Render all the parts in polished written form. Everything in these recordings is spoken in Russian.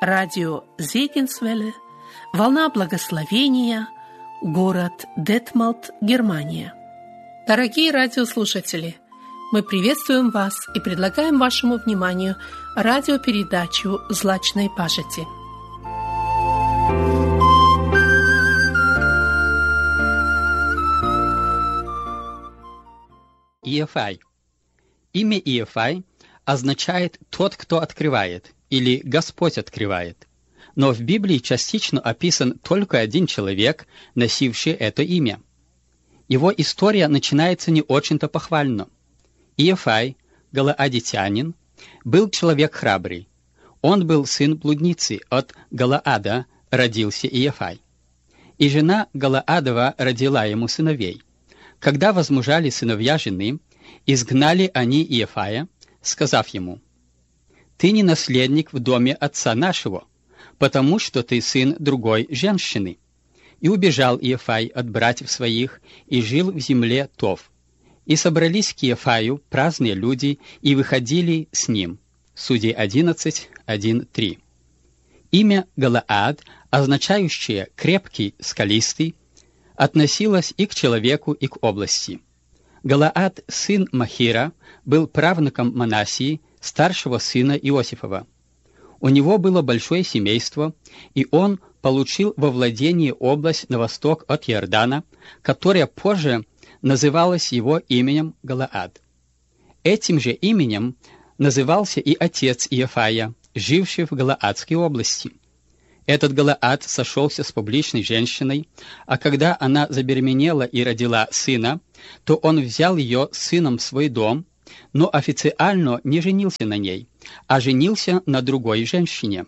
радио Зегенсвелле, волна благословения, город Детмалт, Германия. Дорогие радиослушатели, мы приветствуем вас и предлагаем вашему вниманию радиопередачу «Злачной пажити». Иофай. Имя Иофай означает «тот, кто открывает» или «Господь открывает». Но в Библии частично описан только один человек, носивший это имя. Его история начинается не очень-то похвально. Иофай, галаадитянин, был человек храбрый. Он был сын блудницы, от Галаада родился Иофай. И жена Галаадова родила ему сыновей. Когда возмужали сыновья жены, изгнали они Иофая, сказав ему: «Ты не наследник в доме отца нашего, потому что ты сын другой женщины». И убежал Иофай от братьев своих и жил в земле Тов. И собрались к Иофаю праздные люди и выходили с ним. Судей 11:1-3. Имя Галаад, означающее «крепкий, скалистый», относилось и к человеку, и к области. Галаад, сын Махира, был правнуком Манассии, старшего сына Иосифова. У него было большое семейство, и он получил во владение область на восток от Иордана, которая позже называлась его именем Галаад. Этим же именем назывался и отец Иофая, живший в Галаадской области. Этот Галаад сошелся с публичной женщиной, а когда она забеременела и родила сына, то он взял ее сыном в свой дом, но официально не женился на ней, а женился на другой женщине.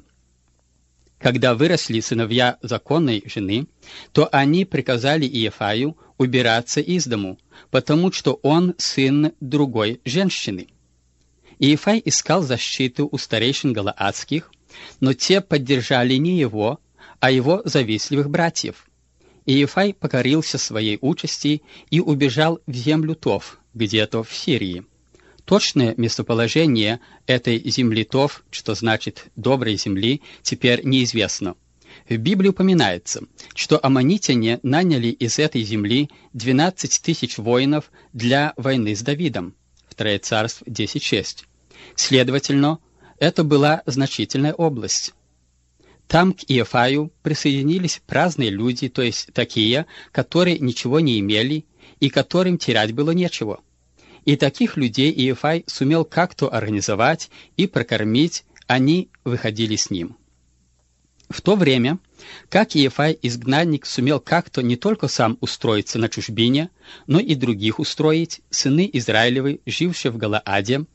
Когда выросли сыновья законной жены, то они приказали Иофаю убираться из дому, потому что он сын другой женщины. Иофай искал защиту у старейшин галаадских, но те поддержали не его, а его завистливых братьев. Иофай покорился своей участи и убежал в землю Тов, где-то в Сирии. Точное местоположение этой земли Тов, что значит «доброй земли», теперь неизвестно. В Библии упоминается, что аммонитяне наняли из этой земли 12 тысяч воинов для войны с Давидом. 2 Царств 10:6. Следовательно, это была значительная область. Там к Иофаю присоединились праздные люди, то есть такие, которые ничего не имели и которым терять было нечего. И таких людей Иофай сумел как-то организовать и прокормить, они выходили с ним. В то время, как Иофай, изгнанник, сумел как-то не только сам устроиться на чужбине, но и других устроить, сыны Израилевы, жившие в Галааде,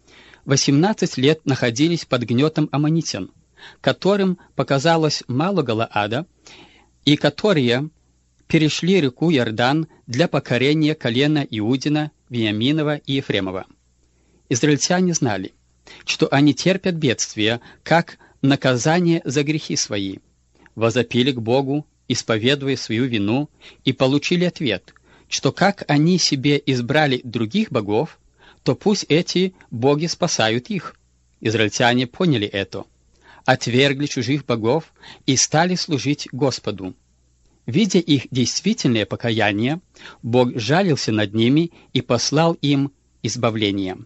18 лет находились под гнетом аммонитян, которым показалось мало Галаада, и которые перешли реку Иордан для покорения колена Иудина, Вениаминова и Ефремова. Израильтяне знали, что они терпят бедствия, как наказание за грехи свои, возопили к Богу, исповедуя свою вину, и получили ответ, что как они себе избрали других богов, то пусть эти боги спасают их. Израильтяне поняли это, отвергли чужих богов и стали служить Господу. Видя их действительное покаяние, Бог жалился над ними и послал им избавление.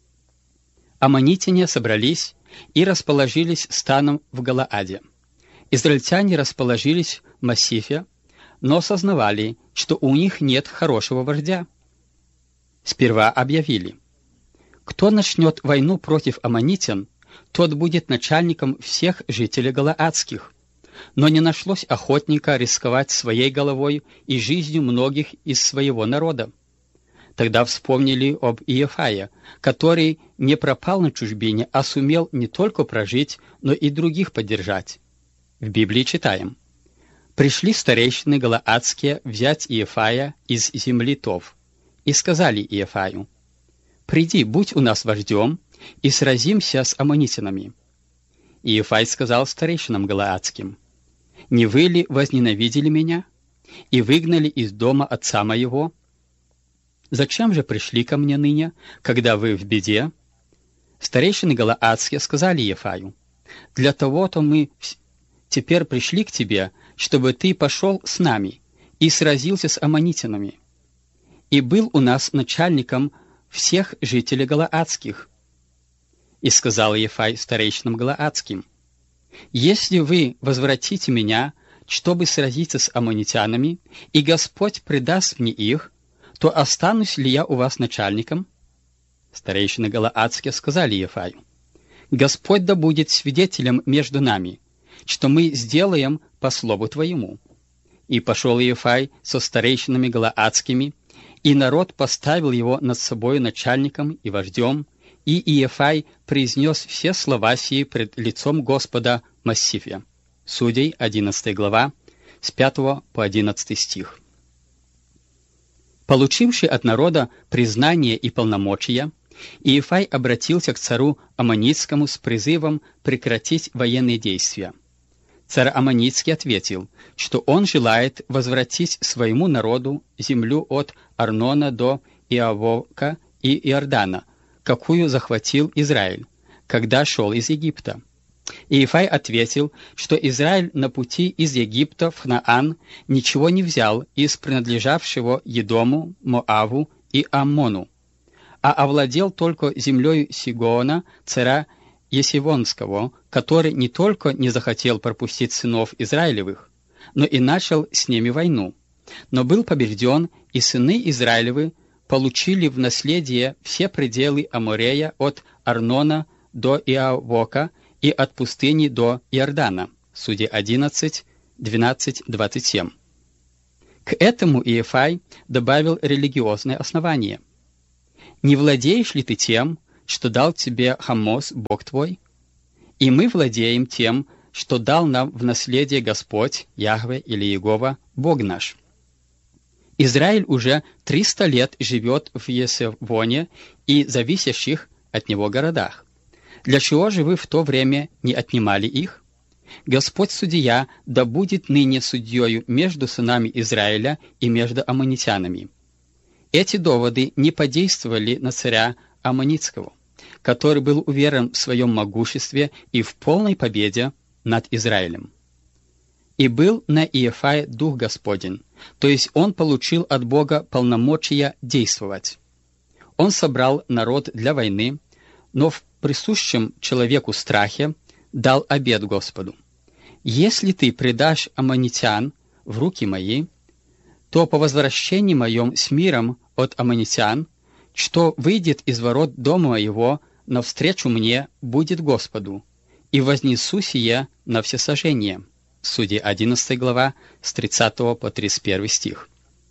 Аммонитяне собрались и расположились станом в Галааде. Израильтяне расположились в массиве, но сознавали, что у них нет хорошего вождя. Сперва объявили: кто начнет войну против аммонитян, тот будет начальником всех жителей галаадских. Но не нашлось охотника рисковать своей головой и жизнью многих из своего народа. Тогда вспомнили об Иофае, который не пропал на чужбине, а сумел не только прожить, но и других поддержать. В Библии читаем: «Пришли старейшины галаадские взять Иофая из земли Тов, и сказали Иофаю: приди, будь у нас вождем, и сразимся с аммонитянами». Иофай сказал старейшинам галаадским: «Не вы ли возненавидели меня и выгнали из дома отца моего? Зачем же пришли ко мне ныне, когда вы в беде?» Старейшины галаадские сказали Иофаю: «Для того-то мы теперь пришли к тебе, чтобы ты пошел с нами и сразился с аммонитянами, и был у нас начальником всех жителей галаадских». И сказал Иефай старейшинам галаадским: «Если вы возвратите меня, чтобы сразиться с аммонитянами, и Господь предаст мне их, то останусь ли я у вас начальником?» Старейшины галаадские сказали Иефаю: «Господь да будет свидетелем между нами, что мы сделаем по слову твоему». И пошел Иефай со старейшинами галаадскими, и народ поставил его над собой начальником и вождем, и Иефай произнес все слова сии пред лицом Господа Массифия. Судей, 11 глава, с 5 по 11 стих. Получивший от народа признание и полномочия, Иефай обратился к цару Аммонитскому с призывом прекратить военные действия. Царь Аммонитский ответил, что он желает возвратить своему народу землю от Арнона до Иавока и Иордана, какую захватил Израиль, когда шел из Египта. Иефай ответил, что Израиль на пути из Египта в Ханаан ничего не взял из принадлежавшего Едому, Моаву и Аммону, а овладел только землей Сигоона, царя Есивонского, который не только не захотел пропустить сынов Израилевых, но и начал с ними войну, но был побежден, и сыны Израилевы получили в наследие все пределы Аморея от Арнона до Иавока и от пустыни до Иордана. Судей 11, 12, 27. К этому Иефай добавил религиозное основание. «Не владеешь ли ты тем, что дал тебе Хамос, Бог твой? И мы владеем тем, что дал нам в наследие Господь, Яхве или Иегова, Бог наш». Израиль уже 300 лет живет в Есевоне и зависящих от него городах. Для чего же вы в то время не отнимали их? Господь судья да будет ныне судьёю между сынами Израиля и между аммонитянами. Эти доводы не подействовали на царя Аммонитского, который был уверен в своем могуществе и в полной победе над Израилем. «И был на Иефае Дух Господень», то есть он получил от Бога полномочия действовать. Он собрал народ для войны, но в присущем человеку страхе дал обет Господу: «Если ты предашь аммонитян в руки мои, то по возвращении моем с миром от аммонитян, что выйдет из ворот дома моего навстречу мне, будет Господу, и вознесу сие на всесожжение». Судей 11 глава, с 30 по 31 стих.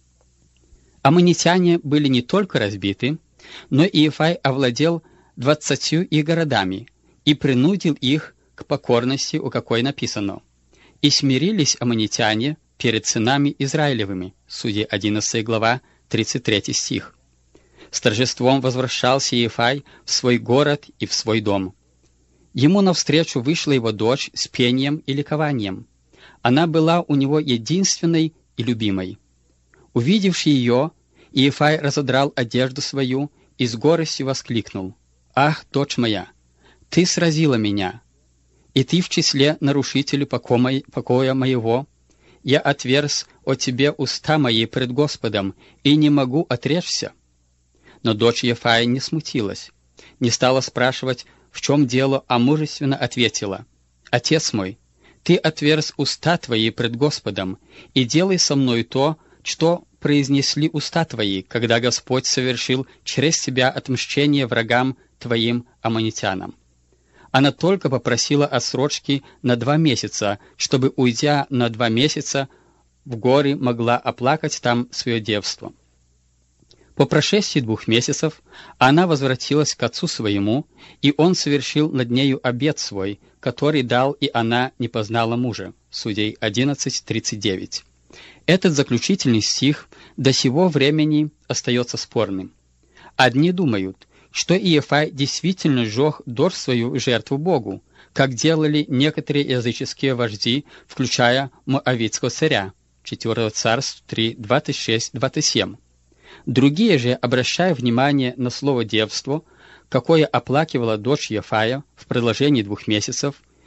Аммонитяне были не только разбиты, но Иефай овладел 20 их городами и принудил их к покорности, у какой написано: «И смирились аммонитяне перед сынами Израилевыми». Судей 11 глава, 33 стих. С торжеством возвращался Иефай в свой город и в свой дом. Ему навстречу вышла его дочь с пением и ликованием. Она была у него единственной и любимой. Увидевши ее, Иефай разодрал одежду свою и с горестью воскликнул: «Ах, дочь моя, ты сразила меня, и ты в числе нарушителей покоя моего. Я отверз о тебе уста мои пред Господом, и не могу отречься». Но дочь Иефая не смутилась, не стала спрашивать, в чем дело, а мужественно ответила: «Отец мой, ты отверз уста твои пред Господом, и делай со мной то, что произнесли уста твои, когда Господь совершил через тебя отмщение врагам твоим аммонитянам». Она только попросила отсрочки на 2 месяца, чтобы, уйдя на 2 месяца, в горы могла оплакать там свое девство. По прошествии 2 месяцев она возвратилась к отцу своему, и он совершил над нею обет свой, который дал, и она не познала мужа. Судей 11:39. Этот заключительный стих до сего времени остается спорным. Одни думают, что Иефай действительно сжег дочь свою жертву Богу, как делали некоторые языческие вожди, включая моавитского царя. 4 Царств 3:26-27. Другие же, обращая внимание на слово «девство», какое оплакивала дочь Иефая в продолжении 2 месяцев,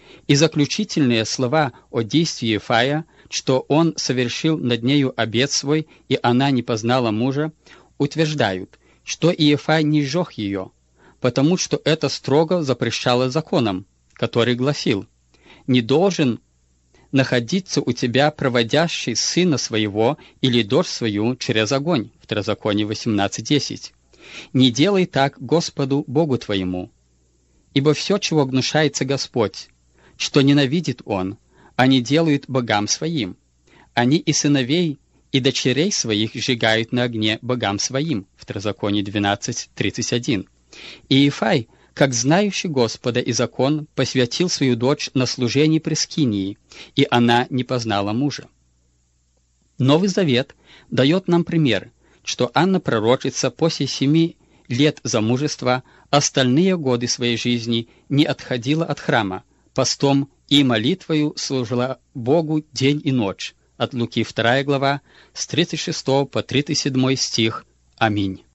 И заключительные слова о действии Иефая, что он совершил над нею обет свой, и она не познала мужа, утверждают, что Иефай не сжег ее, потому что это строго запрещало законом, который гласил: «Не должен находиться у тебя проводящий сына своего или дочь свою через огонь». Второзаконие 18:10. «Не делай так Господу Богу твоему, ибо все, чего гнушается Господь, что ненавидит Он, они делают богам своим. Они и сыновей, и дочерей своих сжигают на огне богам своим». Второзаконие 12:31. И Иефай, как знающий Господа и закон, посвятил свою дочь на служение при скинии, и она не познала мужа. Новый Завет дает нам пример, что Анна пророчица после 7 лет замужества остальные годы своей жизни не отходила от храма, постом и молитвою служила Богу день и ночь. От Луки 2 глава, с 36 по 37 стих. Аминь.